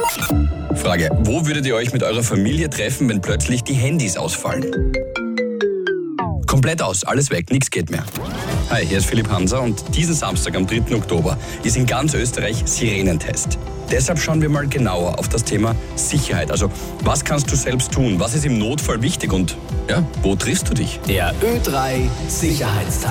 Frage, wo würdet ihr euch mit eurer Familie treffen, wenn plötzlich die Handys ausfallen? Komplett aus, alles weg, nichts geht mehr. Hi, hier ist Philipp Hanser und diesen Samstag am 3. Oktober ist in ganz Österreich Sirenentest. Deshalb schauen wir mal genauer auf das Thema Sicherheit. Also, was kannst du selbst tun? Was ist im Notfall wichtig und ja, wo triffst du dich? Der Ö3 Sicherheitstag.